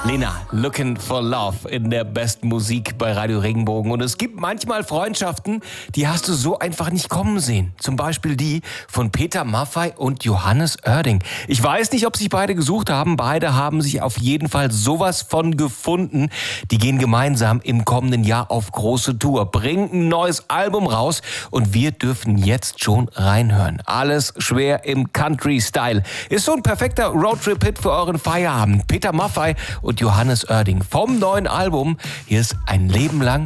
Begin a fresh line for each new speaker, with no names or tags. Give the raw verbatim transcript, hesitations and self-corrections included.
Lena, Looking for Love in der besten Musik bei Radio Regenbogen. Und es gibt manchmal Freundschaften, die hast du so einfach nicht kommen sehen. Zum Beispiel die von Peter Maffay und Johannes Oerding. Ich weiß nicht, ob sich beide gesucht haben. Beide haben sich auf jeden Fall sowas von gefunden. Die gehen gemeinsam im kommenden Jahr auf große Tour, bringen ein neues Album raus und wir dürfen jetzt schon reinhören. Alles schwer im Country-Style. Ist so ein perfekter Roadtrip-Hit für euren Feierabend. Peter Maffay und Johannes Oerding vom neuen Album. Hier ist Ein Leben lang